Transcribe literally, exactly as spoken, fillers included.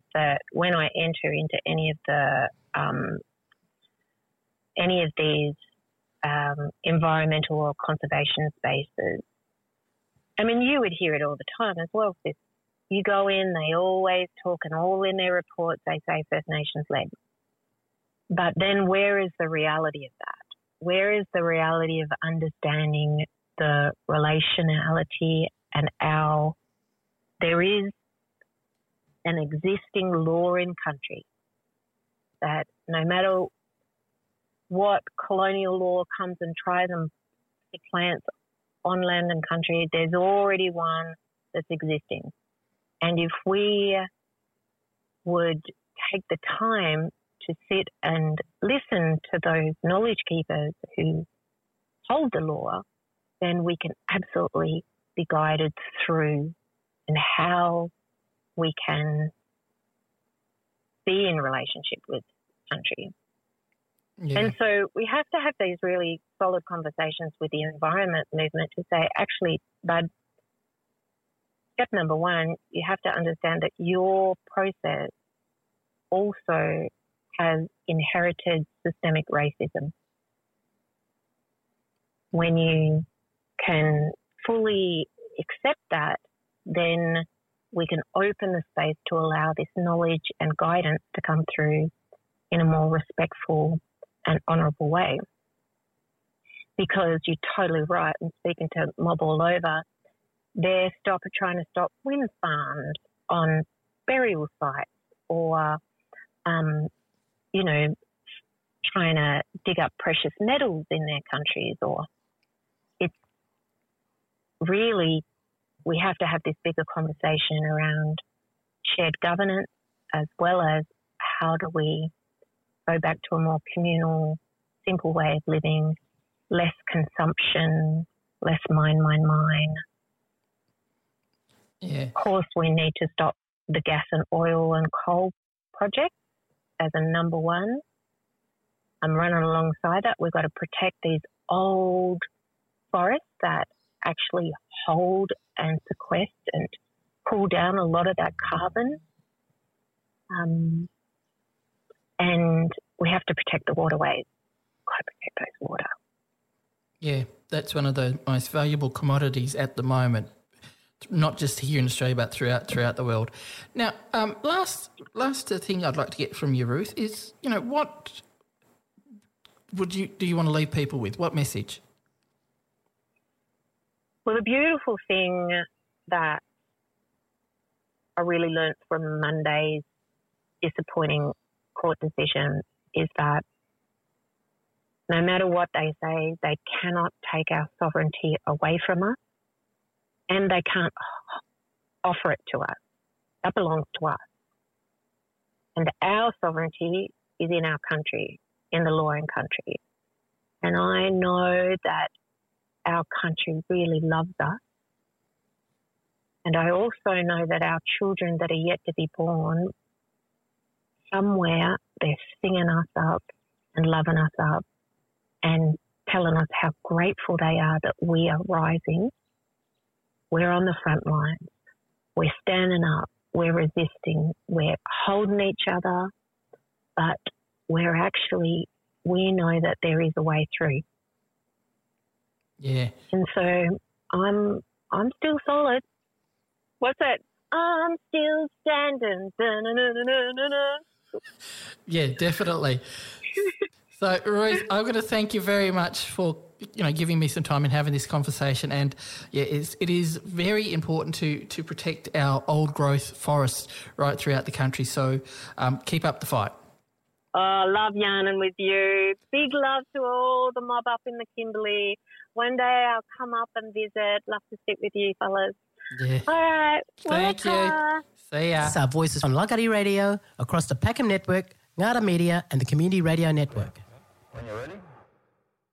that when I enter into any of the um, any of these um, environmental or conservation spaces, I mean, you would hear it all the time as well, sis. You go in, they always talk, and all in their reports they say First Nations led. But then where is the reality of that? Where is the reality of understanding the relationality and our, there is an existing law in country that no matter what colonial law comes and tries and plants on land and country, there's already one that's existing. And if we would take the time to sit and listen to those knowledge keepers who hold the law, then we can absolutely be guided through and how we can be in relationship with country. Yeah. And so we have to have these really solid conversations with the environment movement to say, actually, bud, step number one, you have to understand that your process also has inherited systemic racism. When you can fully accept that, then we can open the space to allow this knowledge and guidance to come through in a more respectful and honourable way. Because you're totally right, and speaking to Mob All Over, they're stop, trying to stop wind farms on burial sites or, um, you know, trying to dig up precious metals in their countries. Or it's really, we have to have this bigger conversation around shared governance, as well as how do we go back to a more communal, simple way of living, less consumption, less mine, mine, mine. Yeah. Of course, we need to stop the gas and oil and coal projects as a number one. I'm running alongside that. We've got to protect these old forests that actually hold and sequester and cool down a lot of that carbon. Um, and we have to protect the waterways. Got to protect those water. Yeah, that's one of the most valuable commodities at the moment, not just here in Australia but throughout throughout the world. Now, um, last last thing I'd like to get from you, Ruth, is, you know, what would you do you want to leave people with? What message? Well, the beautiful thing that I really learnt from Monday's disappointing court decision is that no matter what they say, they cannot take our sovereignty away from us, and they can't offer it to us. That belongs to us. And our sovereignty is in our country, in the law and country. And I know that our country really loves us. And I also know that our children that are yet to be born, somewhere they're singing us up and loving us up and telling us how grateful they are that we are rising. We're on the front lines. We're standing up. We're resisting. We're holding each other. But we're actually, we know that there is a way through. Yeah. And so I'm I'm still solid. What's that? I'm still standing. Da-na-na-na-na-na. Yeah, definitely. So, Ruth, I'm going to thank you very much for, you know, giving me some time and having this conversation. And yeah, it's, it is very important to to protect our old growth forests right throughout the country. So, um, keep up the fight. Oh, love yarning with you. Big love to all the mob up in the Kimberley. One day I'll come up and visit. Love to sit with you, fellas. Yeah. All right. Thank you. See ya. This is our voices on Langkawi Radio, across the Peckham Network, Ngada Media and the Community Radio Network. When you're ready.